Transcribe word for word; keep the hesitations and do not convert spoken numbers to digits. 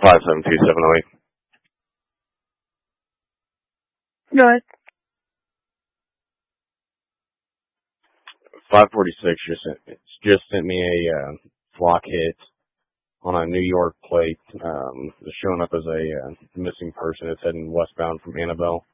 five seven two seven zero eight. Go ahead. five forty-six just sent, just sent me a uh, flock hit on a New York plate. Um, it's showing up as a uh, missing person. It's heading westbound from Annabelle.